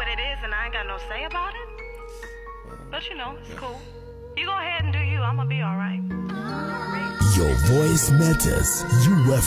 what it is and I ain't got no say about it. But you know, it's cool. You go ahead and do you. I'm gonna be all right. Your voice matters. You have